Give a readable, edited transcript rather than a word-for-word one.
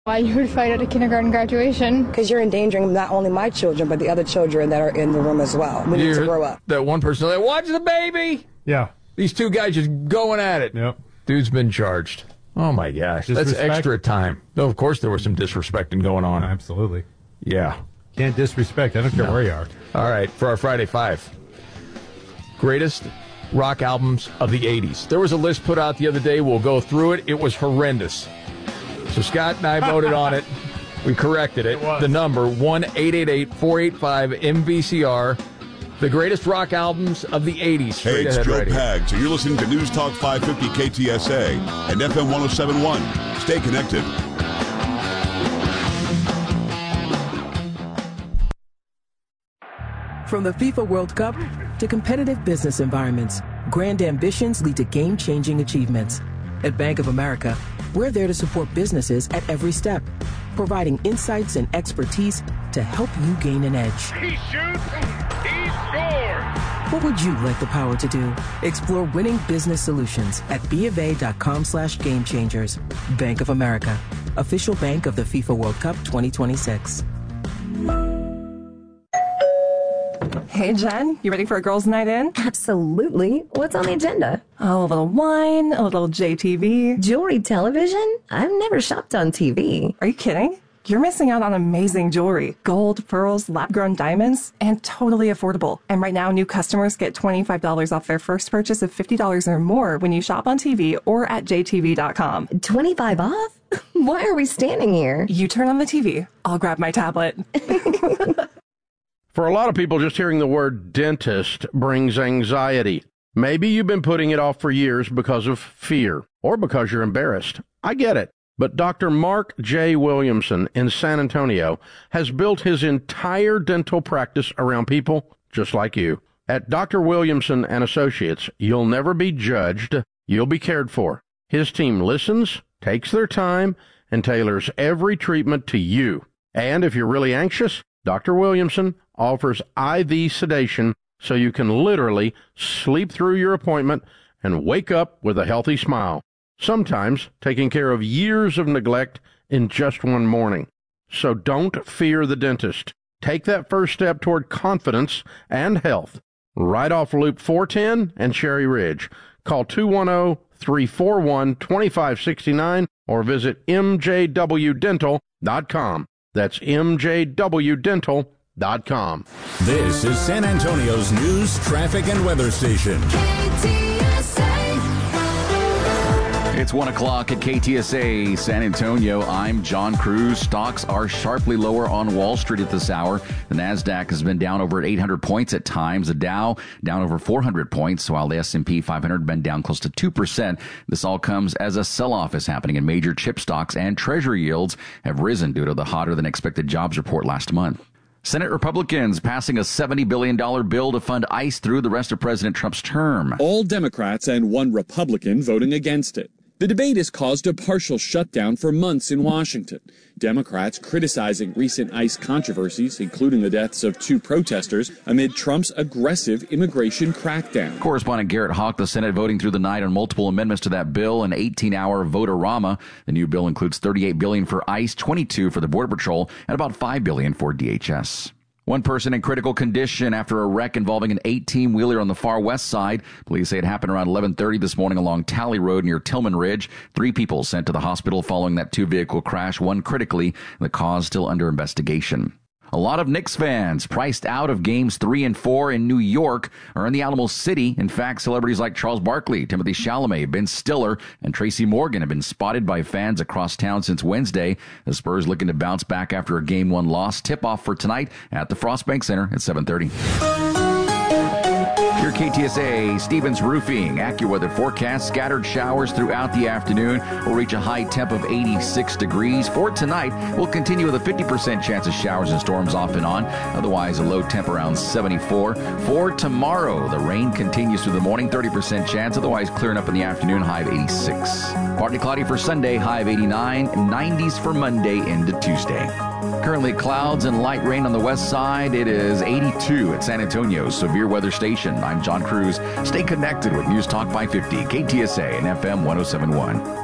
Why you would fight at a kindergarten graduation? Because you're endangering not only my children, but the other children that are in the room as well. We need to grow up. That one person, like, watch the baby. Yeah. These two guys just going at it. Yep. Dude's been charged. Oh, my gosh. Disrespect? That's extra time. No, of course there was some disrespecting going on. Absolutely. Yeah. Can't disrespect. I don't care where you are. All right, for our Friday Five. Greatest rock albums of the 80s. There was a list put out the other day. We'll go through it. It was horrendous. So Scott and I voted on it. We corrected it. The number 1-888-485-MVCR. The greatest rock albums of the 80s. Hey, it's Joe Pags, and you're listening to News Talk 550 KTSA and FM 1071. Stay connected. From the FIFA World Cup to competitive business environments, grand ambitions lead to game-changing achievements. At Bank of America, we're there to support businesses at every step, providing insights and expertise to help you gain an edge. He shoots, he scores! What would you like the power to do? Explore winning business solutions at BofA.com/gamechangers. Bank of America, official bank of the FIFA World Cup 2026. Hey, Jen, you ready for a girls' night in? Absolutely. What's on the agenda? Oh, a little wine, a little JTV. Jewelry television? I've never shopped on TV. Are you kidding? You're missing out on amazing jewelry. Gold, pearls, lab-grown diamonds, and totally affordable. And right now, new customers get $25 off their first purchase of $50 or more when you shop on TV or at jtv.com. 25 off? Why are we standing here? You turn on the TV. I'll grab my tablet. For a lot of people, just hearing the word dentist brings anxiety. Maybe you've been putting it off for years because of fear or because you're embarrassed. I get it. But Dr. Mark J. Williamson in San Antonio has built his entire dental practice around people just like you. At Dr. Williamson and Associates, you'll never be judged. You'll be cared for. His team listens, takes their time, and tailors every treatment to you. And if you're really anxious, Dr. Williamson offers IV sedation so you can literally sleep through your appointment and wake up with a healthy smile, sometimes taking care of years of neglect in just one morning. So don't fear the dentist. Take that first step toward confidence and health. Right off Loop 410 and Cherry Ridge. Call 210-341-2569 or visit mjwdental.com. That's mjwdental.com. This is San Antonio's news, traffic, and weather station. It's 1 o'clock at KTSA San Antonio. I'm John Cruz. Stocks are sharply lower on Wall Street at this hour. The NASDAQ has been down over 800 points at times. The Dow down over 400 points, while the S&P 500 been down close to 2%. This all comes as a sell-off is happening in major chip stocks, and Treasury yields have risen due to the hotter-than-expected jobs report last month. Senate Republicans passing a $70 billion bill to fund ICE through the rest of President Trump's term. All Democrats and one Republican voting against it. The debate has caused a partial shutdown for months in Washington. Democrats criticizing recent ICE controversies, including the deaths of 2 protesters, amid Trump's aggressive immigration crackdown. Correspondent Garrett Hawk, the Senate voting through the night on multiple amendments to that bill, an 18-hour vote-a-rama. The new bill includes $38 billion for ICE, $22 billion for the Border Patrol, and about $5 billion for DHS. One person in critical condition after a wreck involving an 18-wheeler on the far west side. Police say it happened around 11:30 this morning along Talley Road near Tillman Ridge. 3 people sent to the hospital following that 2-vehicle crash, one critically. The cause still under investigation. A lot of Knicks fans priced out of games 3 and 4 in New York are in the Alamo City. In fact, celebrities like Charles Barkley, Timothy Chalamet, Ben Stiller, and Tracy Morgan have been spotted by fans across town since Wednesday. The Spurs looking to bounce back after a Game 1 loss. Tip-off for tonight at the Frost Bank Center at 7:30. Your KTSA Stevens Roofing AccuWeather forecast. Scattered showers throughout the afternoon. Will reach a high temp of 86 degrees. For tonight, we'll continue with a 50% chance of showers and storms off and on. Otherwise, a low temp around 74. For tomorrow, the rain continues through the morning. 30% chance. Otherwise, clearing up in the afternoon. High of 86. Partly cloudy for Sunday. High of 89. 90s for Monday into Tuesday. Currently clouds and light rain on the west side. It is 82 at San Antonio's severe weather station. I'm John Cruz. Stay connected with News Talk 550, KTSA and FM 1071.